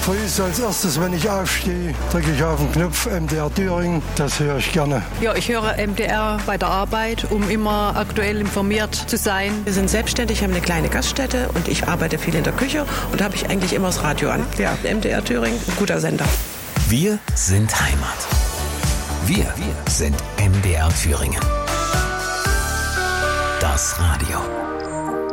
Früh als erstes, wenn ich aufstehe, drücke ich auf den Knopf MDR Thüringen. Das höre ich gerne. Ja, ich höre MDR bei der Arbeit, um immer aktuell informiert zu sein. Wir sind selbstständig, haben eine kleine Gaststätte und ich arbeite viel in der Küche und da habe ich eigentlich immer das Radio an. Ja, MDR Thüringen, ein guter Sender. Wir sind Heimat. Wir sind MDR Thüringen. Das Radio.